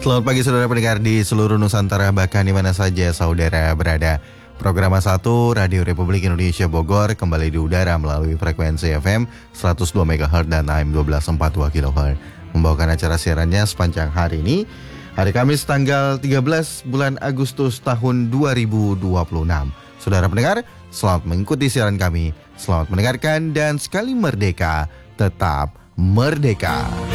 Selamat pagi saudara pendengar di seluruh Nusantara, bahkan di mana saja saudara berada. Program 1 Radio Republik Indonesia Bogor kembali di udara melalui frekuensi FM 102 MHz dan AM 1242 kHz. Membawakan acara siarannya sepanjang hari ini, hari Kamis tanggal 13 bulan Agustus tahun 2026. Saudara pendengar, selamat mengikuti siaran kami. Selamat mendengarkan dan sekali merdeka, tetap merdeka.